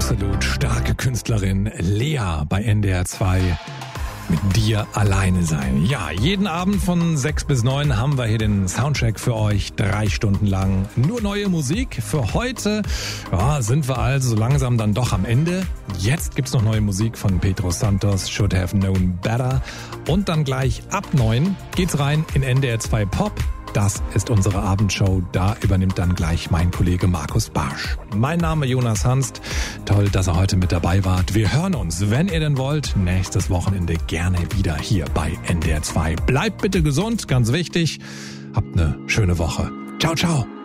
absolut starke Künstlerin Lea bei NDR 2. Mit dir alleine sein. Ja, jeden Abend von 6 bis 9 haben wir hier den Soundcheck für euch. 3 Stunden lang nur neue Musik. Für heute sind wir also langsam dann doch am Ende. Jetzt gibt's noch neue Musik von Pedro Santos, Should Have Known Better. Und dann gleich ab 9 geht's rein in NDR 2 Pop. Das ist unsere Abendshow. Da übernimmt dann gleich mein Kollege Markus Barsch. Mein Name Jonas Hanst. Toll, dass ihr heute mit dabei wart. Wir hören uns, wenn ihr denn wollt, nächstes Wochenende gerne wieder hier bei NDR 2. Bleibt bitte gesund, ganz wichtig. Habt eine schöne Woche. Ciao, ciao.